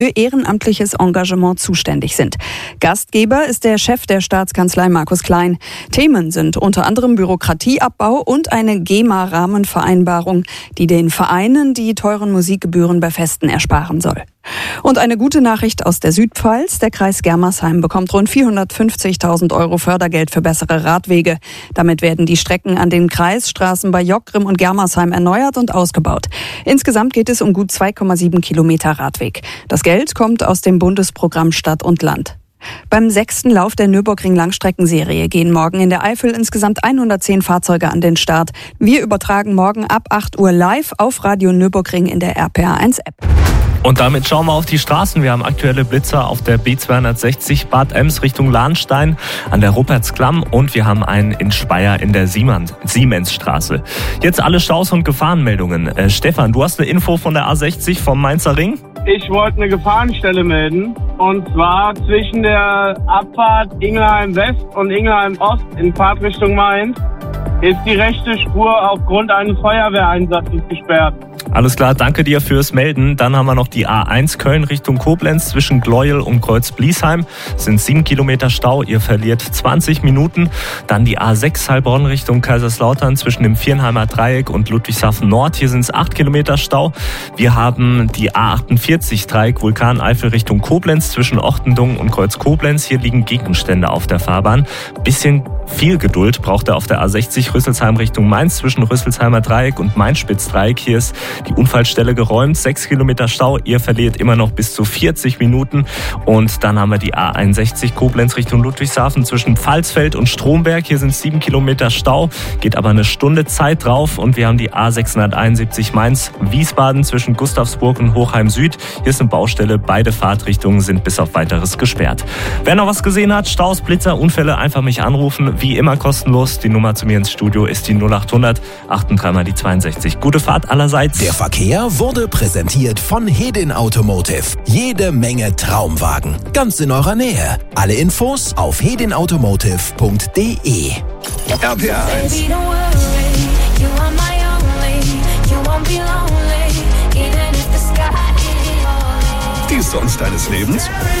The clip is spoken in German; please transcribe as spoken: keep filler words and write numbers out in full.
für ehrenamtliches Engagement zuständig sind. Gastgeber ist der Chef der Staatskanzlei Markus Klein. Themen sind unter anderem Bürokratieabbau und eine GEMA-Rahmenvereinbarung, die den Vereinen die teuren Musikgebühren bei Festen ersparen soll. Und eine gute Nachricht aus der Südpfalz. Der Kreis Germersheim bekommt rund vierhundertfünfzigtausend Euro Fördergeld für bessere Radwege. Damit werden die Strecken an den Kreisstraßen bei Jockgrim und Germersheim erneuert und ausgebaut. Insgesamt geht es um gut zwei Komma sieben Kilometer Radweg. Das Geld kommt aus dem Bundesprogramm Stadt und Land. Beim sechsten Lauf der Nürburgring-Langstreckenserie gehen morgen in der Eifel insgesamt hundertzehn Fahrzeuge an den Start. Wir übertragen morgen ab acht Uhr live auf Radio Nürburgring in der R P R eins App. Und damit schauen wir auf die Straßen. Wir haben aktuelle Blitzer auf der B zweihundertsechzig Bad Ems Richtung Lahnstein an der Rupertsklamm und wir haben einen in Speyer in der Siemensstraße. Jetzt alle Staus und Gefahrenmeldungen. Äh, Stefan, du hast eine Info von der A sechzig vom Mainzer Ring? Ich wollte eine Gefahrenstelle melden, und zwar zwischen der Abfahrt Ingelheim West und Ingelheim Ost in Fahrtrichtung Mainz ist die rechte Spur aufgrund eines Feuerwehreinsatzes gesperrt. Alles klar, danke dir fürs Melden. Dann haben wir noch die A eins Köln Richtung Koblenz zwischen Gleuel und Kreuz-Bliesheim. Es sind sieben Kilometer Stau, ihr verliert zwanzig Minuten. Dann die A sechs Heilbronn Richtung Kaiserslautern zwischen dem Viernheimer Dreieck und Ludwigshafen Nord. Hier sind es acht Kilometer Stau. Wir haben die A achtundvierzig Dreieck Vulkaneifel Richtung Koblenz zwischen Ochtendung und Kreuz-Koblenz. Hier liegen Gegenstände auf der Fahrbahn. Bisschen viel Geduld braucht er auf der A sechzig Rüsselsheim Richtung Mainz zwischen Rüsselsheimer Dreieck und Mainz-Spitz-Dreieck. Hier ist die Unfallstelle geräumt, sechs Kilometer Stau, ihr verliert immer noch bis zu vierzig Minuten. Und dann haben wir die A einundsechzig Koblenz Richtung Ludwigshafen zwischen Pfalzfeld und Stromberg. Hier sind sieben Kilometer Stau, geht aber eine Stunde Zeit drauf. Und wir haben die A sechshunderteinundsiebzig Mainz-Wiesbaden zwischen Gustavsburg und Hochheim Süd. Hier ist eine Baustelle, beide Fahrtrichtungen sind bis auf Weiteres gesperrt. Wer noch was gesehen hat, Staus, Blitzer, Unfälle, einfach mich anrufen. Wie immer kostenlos. Die Nummer zu mir ins Studio ist die null achthundert achtunddreißig mal die zweiundsechzig. Gute Fahrt allerseits. Der Verkehr wurde präsentiert von Hedin Automotive. Jede Menge Traumwagen. Ganz in eurer Nähe. Alle Infos auf hedin automotive punkt de. R P R eins. Die Songs deines Lebens?